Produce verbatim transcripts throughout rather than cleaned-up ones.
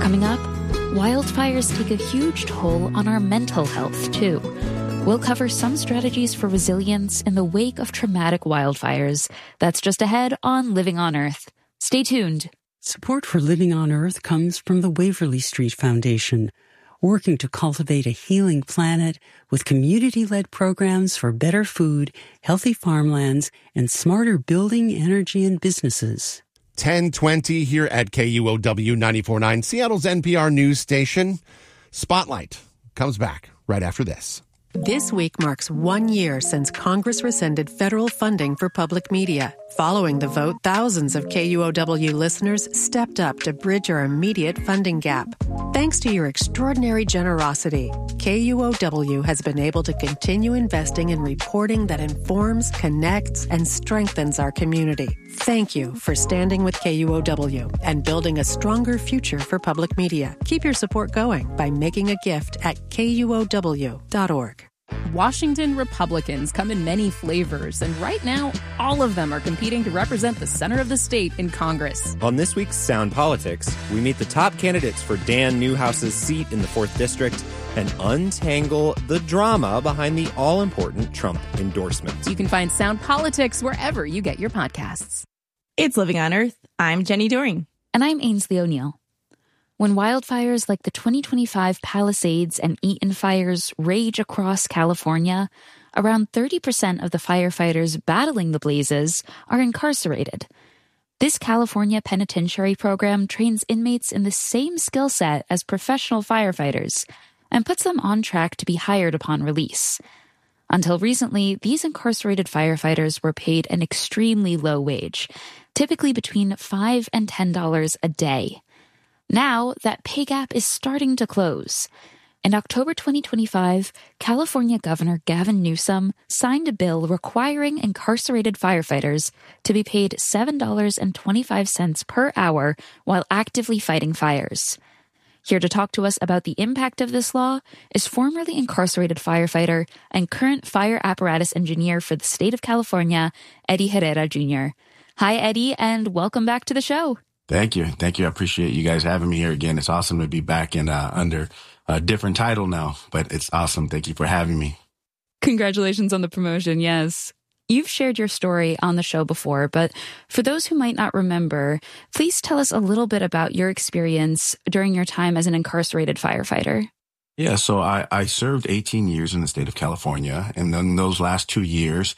Coming up, wildfires take a huge toll on our mental health, too. We'll cover some strategies for resilience in the wake of traumatic wildfires. That's just ahead on Living on Earth. Stay tuned. Support for Living on Earth comes from the Waverly Street Foundation, working to cultivate a healing planet with community-led programs for better food, healthy farmlands, and smarter building, energy, and businesses. ten twenty here at K U O W ninety-four point nine, Seattle's N P R news station. Spotlight comes back right after this. This week marks one year since Congress rescinded federal funding for public media. Following the vote, thousands of K U O W listeners stepped up to bridge our immediate funding gap. Thanks to your extraordinary generosity, K U O W has been able to continue investing in reporting that informs, connects, and strengthens our community. Thank you for standing with K U O W and building a stronger future for public media. Keep your support going by making a gift at K U O W dot org. Washington Republicans come in many flavors, and right now, all of them are competing to represent the center of the state in Congress. On this week's Sound Politics, we meet the top candidates for Dan Newhouse's seat in the fourth District and untangle the drama behind the all-important Trump endorsements. You can find Sound Politics wherever you get your podcasts. It's Living on Earth. I'm Jenny Doering. And I'm Ainsley O'Neill. When wildfires like the twenty twenty-five Palisades and Eaton fires rage across California, around thirty percent of the firefighters battling the blazes are incarcerated. This California penitentiary program trains inmates in the same skill set as professional firefighters and puts them on track to be hired upon release. Until recently, these incarcerated firefighters were paid an extremely low wage, typically between five dollars and ten dollars a day. Now, that pay gap is starting to close. In October twenty twenty-five, California Governor Gavin Newsom signed a bill requiring incarcerated firefighters to be paid seven dollars and twenty-five cents per hour while actively fighting fires. Here to talk to us about the impact of this law is formerly incarcerated firefighter and current fire apparatus engineer for the state of California, Eddie Herrera Junior Hi, Eddie, and welcome back to the show. Thank you. Thank you. I appreciate you guys having me here again. It's awesome to be back in uh, under a different title now, but it's awesome. Thank you for having me. Congratulations on the promotion. Yes. You've shared your story on the show before, but for those who might not remember, please tell us a little bit about your experience during your time as an incarcerated firefighter. Yeah, so I, I served eighteen years in the state of California, and then those last two years,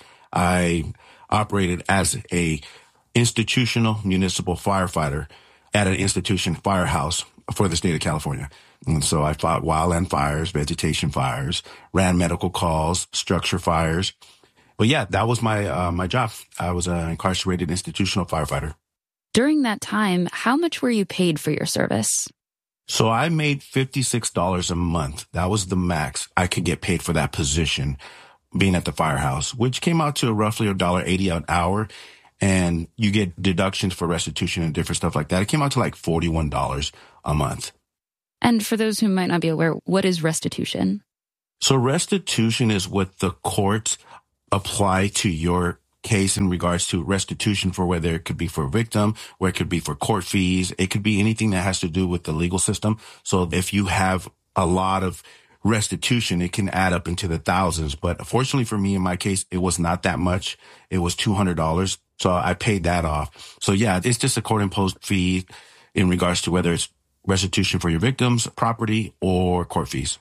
I operated as a institutional municipal firefighter at an institution firehouse for the state of California. And so I fought wildland fires, vegetation fires, ran medical calls, structure fires. But yeah, that was my uh, my job. I was an incarcerated institutional firefighter. During that time, how much were you paid for your service? So I made fifty-six dollars a month. That was the max I could get paid for that position, being at the firehouse, which came out to roughly one dollar eighty an hour. And you get deductions for restitution and different stuff like that. It came out to like forty-one dollars a month. And for those who might not be aware, what is restitution? So restitution is what the courts apply to your case in regards to restitution for whether it could be for a victim, where it could be for court fees. It could be anything that has to do with the legal system. So if you have a lot of restitution, it can add up into the thousands. But fortunately for me, in my case, it was not that much. It was two hundred dollars. So I paid that off. So yeah, it's just a court-imposed fee in regards to whether it's restitution for your victims, property, or court fees.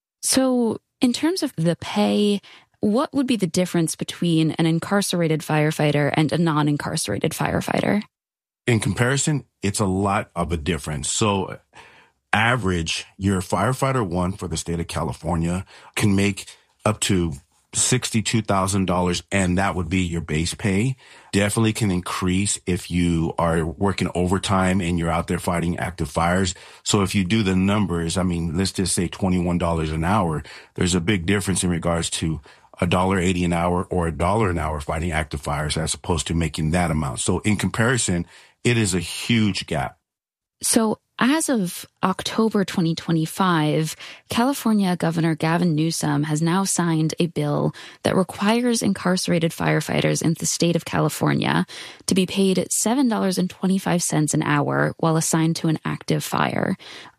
So in terms of the pay, what would be the difference between an incarcerated firefighter and a non-incarcerated firefighter? In comparison, it's a lot of a difference. So average, your firefighter one for the state of California can make up to sixty-two thousand dollars, and that would be your base pay. Definitely can increase if you are working overtime and you're out there fighting active fires. So if you do the numbers, I mean, let's just say twenty-one dollars an hour, there's a big difference in regards to one dollar eighty an hour or a dollar an hour fighting active fires as opposed to making that amount. So in comparison, it is a huge gap. So as of October twenty twenty-five, California Governor Gavin Newsom has now signed a bill that requires incarcerated firefighters in the state of California to be paid seven dollars and twenty-five cents an hour while assigned to an active fire.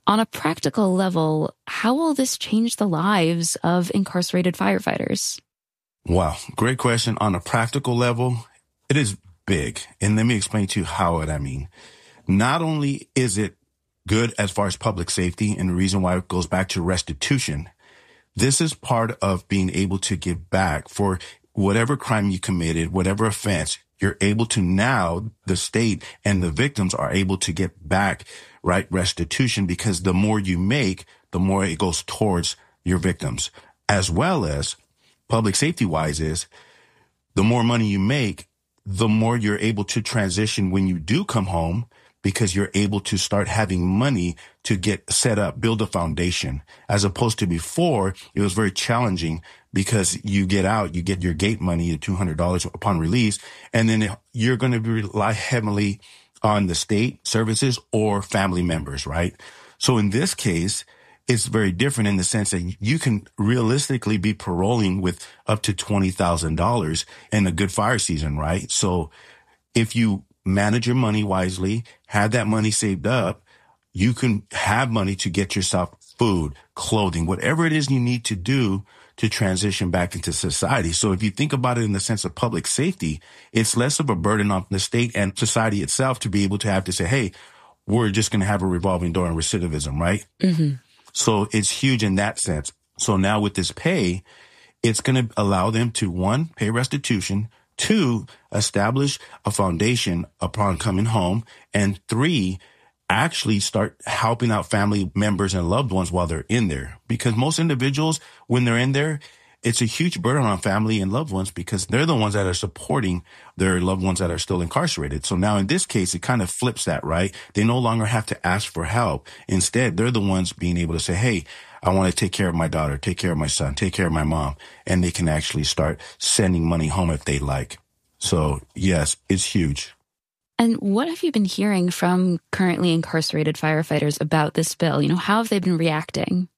On a practical level, how will this change the lives of incarcerated firefighters? Wow, great question. On a practical level, it is big. And let me explain to you how it I mean. Not only is it good as far as public safety, and the reason why it goes back to restitution, this is part of being able to give back for whatever crime you committed, whatever offense. You're able to now, the state and the victims are able to get back, right, restitution, because the more you make, the more it goes towards your victims. As well as public safety wise is the more money you make, the more you're able to transition when you do come home, because you're able to start having money to get set up, build a foundation, as opposed to before. It was very challenging because you get out, you get your gate money, the two hundred dollars upon release, and then you're going to rely heavily on the state services or family members, right? So in this case, it's very different in the sense that you can realistically be paroling with up to twenty thousand dollars in a good fire season, right? So if you manage your money wisely, have that money saved up, you can have money to get yourself food, clothing, whatever it is you need to do to transition back into society. So if you think about it in the sense of public safety, it's less of a burden on the state and society itself to be able to have to say, hey, we're just going to have a revolving door in recidivism, right? Mm-hmm. So it's huge in that sense. So now with this pay, it's going to allow them to, one, pay restitution, two, establish a foundation upon coming home, and three, actually start helping out family members and loved ones while they're in there. Because most individuals, when they're in there, it's a huge burden on family and loved ones because they're the ones that are supporting their loved ones that are still incarcerated. So now in this case, it kind of flips that, right? They no longer have to ask for help. Instead, they're the ones being able to say, hey, I want to take care of my daughter, take care of my son, take care of my mom. And they can actually start sending money home if they like. So yes, it's huge. And what have you been hearing from currently incarcerated firefighters about this bill? You know, how have they been reacting?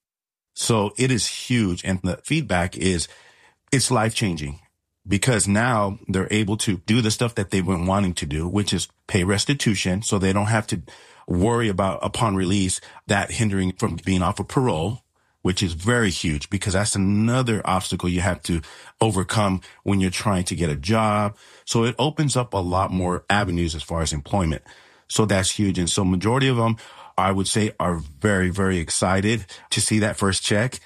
So it is huge. And the feedback is it's life-changing because now they're able to do the stuff that they've been wanting to do, which is pay restitution. So they don't have to worry about upon release that hindering from being off of parole, which is very huge because that's another obstacle you have to overcome when you're trying to get a job. So it opens up a lot more avenues as far as employment. So that's huge. And so majority of them, I would say, are very, very excited to see that first check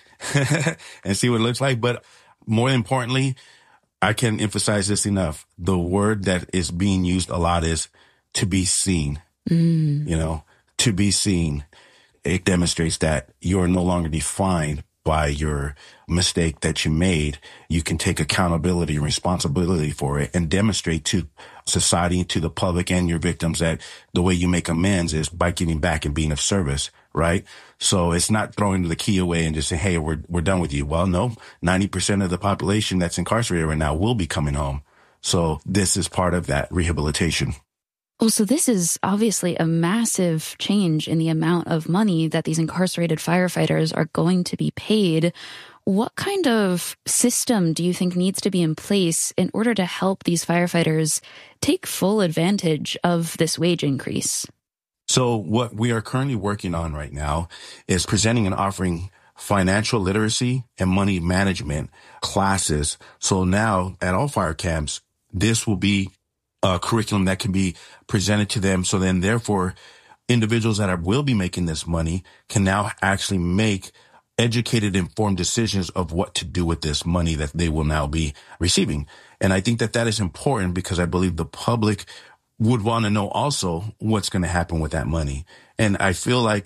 and see what it looks like. But more importantly, I can't emphasize this enough. The word that is being used a lot is to be seen, mm. you know, to be seen. It demonstrates that you're no longer defined by your mistake that you made. You can take accountability and responsibility for it and demonstrate to society, to the public and your victims that the way you make amends is by giving back and being of service, right? So it's not throwing the key away and just saying, hey, we're, we're done with you. Well, no, ninety percent of the population that's incarcerated right now will be coming home. So this is part of that rehabilitation. Well, so this is obviously a massive change in the amount of money that these incarcerated firefighters are going to be paid. What kind of system do you think needs to be in place in order to help these firefighters take full advantage of this wage increase? So what we are currently working on right now is presenting and offering financial literacy and money management classes. So now at all fire camps, this will be a curriculum that can be presented to them. So then therefore individuals that are, will be making this money can now actually make educated, informed decisions of what to do with this money that they will now be receiving. And I think that that is important because I believe the public would want to know also what's going to happen with that money. And I feel like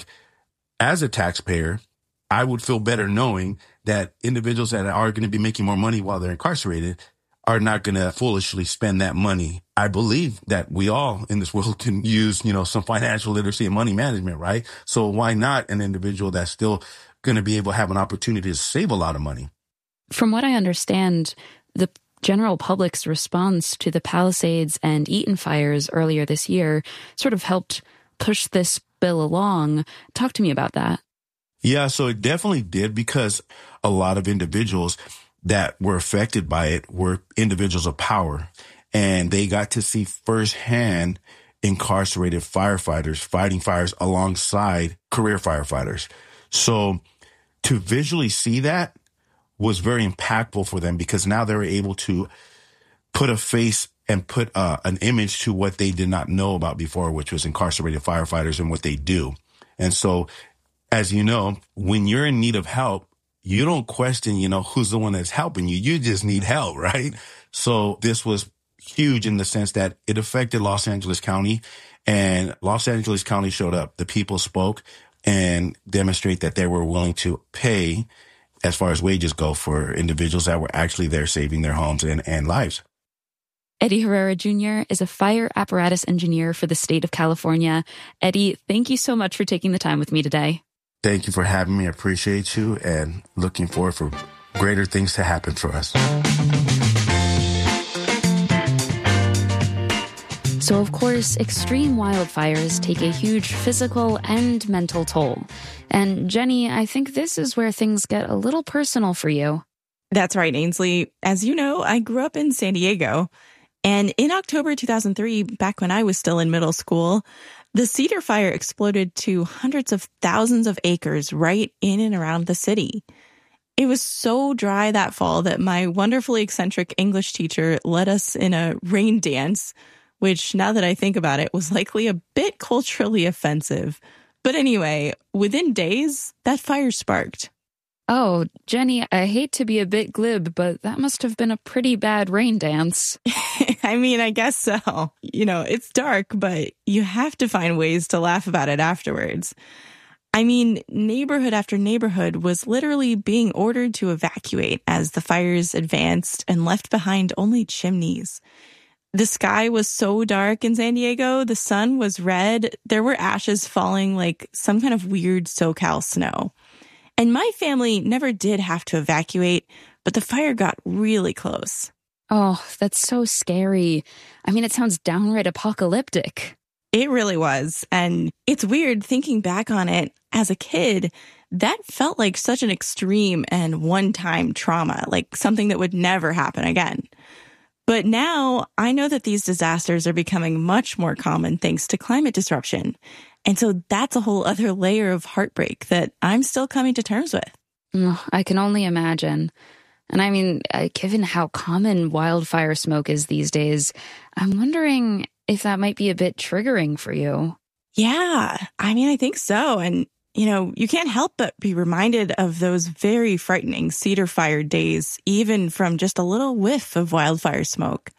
as a taxpayer, I would feel better knowing that individuals that are going to be making more money while they're incarcerated are not going to foolishly spend that money. I believe that we all in this world can use, you know, some financial literacy and money management, right? So why not an individual that's still going to be able to have an opportunity to save a lot of money? From what I understand, the general public's response to the Palisades and Eaton fires earlier this year sort of helped push this bill along. Talk to me about that. Yeah, so it definitely did because a lot of individuals that were affected by it were individuals of power, and they got to see firsthand incarcerated firefighters fighting fires alongside career firefighters. So to visually see that was very impactful for them, because now they were able to put a face and put uh, an image to what they did not know about before, which was incarcerated firefighters and what they do. And so, as you know, when you're in need of help, you don't question, you know, who's the one that's helping you. You just need help, right? So this was huge in the sense that it affected Los Angeles County, and Los Angeles County showed up. The people spoke and demonstrate that they were willing to pay as far as wages go for individuals that were actually there saving their homes and, and lives. Eddie Herrera Junior is a fire apparatus engineer for the state of California. Eddie, thank you so much for taking the time with me today. Thank you for having me. I appreciate you, and looking forward for greater things to happen for us. So, of course, extreme wildfires take a huge physical and mental toll. And Jenny, I think this is where things get a little personal for you. That's right, Ainsley. As you know, I grew up in San Diego. And in October two thousand three, back when I was still in middle school, the Cedar Fire exploded to hundreds of thousands of acres right in and around the city. It was so dry that fall that my wonderfully eccentric English teacher led us in a rain dance, which, now that I think about it, was likely a bit culturally offensive. But anyway, within days, that fire sparked. Oh, Jenny, I hate to be a bit glib, but that must have been a pretty bad rain dance. I mean, I guess so. You know, it's dark, but you have to find ways to laugh about it afterwards. I mean, neighborhood after neighborhood was literally being ordered to evacuate as the fires advanced and left behind only chimneys. The sky was so dark in San Diego, the sun was red, there were ashes falling like some kind of weird SoCal snow. And my family never did have to evacuate, but the fire got really close. Oh, that's so scary. I mean, it sounds downright apocalyptic. It really was. And it's weird thinking back on it. As a kid, that felt like such an extreme and one-time trauma, like something that would never happen again. But now I know that these disasters are becoming much more common thanks to climate disruption. And so that's a whole other layer of heartbreak that I'm still coming to terms with. Oh, I can only imagine. And I mean, uh, given how common wildfire smoke is these days, I'm wondering if that might be a bit triggering for you. Yeah, I mean, I think so. And, you know, you can't help but be reminded of those very frightening Cedar Fire days, even from just a little whiff of wildfire smoke.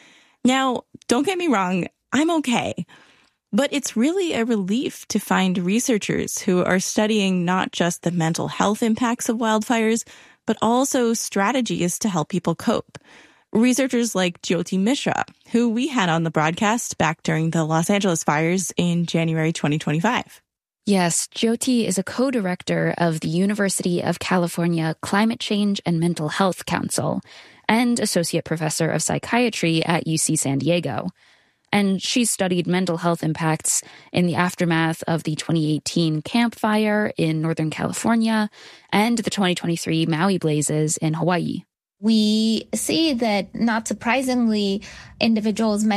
Now, don't get me wrong, I'm okay. But it's really a relief to find researchers who are studying not just the mental health impacts of wildfires, but also strategies to help people cope. Researchers like Jyoti Mishra, who we had on the broadcast back during the Los Angeles fires in January twenty twenty-five. Yes, Jyoti is a co-director of the University of California Climate Change and Mental Health Council and associate professor of psychiatry at U C San Diego. And she studied mental health impacts in the aftermath of the twenty eighteen Camp Fire in Northern California and the twenty twenty-three Maui blazes in Hawaii. We see that, not surprisingly, individuals